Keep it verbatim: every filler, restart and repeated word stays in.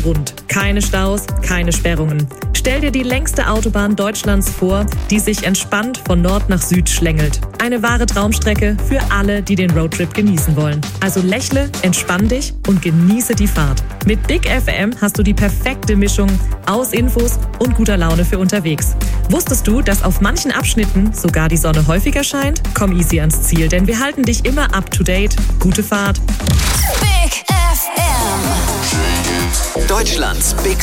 alles rund. Keine Staus, keine Sperrungen. Stell dir die längste Autobahn Deutschlands vor, die sich entspannt von Nord nach Süd schlängelt. Eine wahre Traumstrecke für alle, die den Roadtrip genießen wollen. Also lächle, entspann dich und genieße die Fahrt. Mit Big F M hast du die perfekte Mischung aus Infos und guter Laune für unterwegs. Wusstest du, dass auf manchen Abschnitten sogar die Sonne häufiger scheint? Komm easy ans Ziel, denn wir halten dich immer up to date. Gute Fahrt. Big F M. Deutschlands Big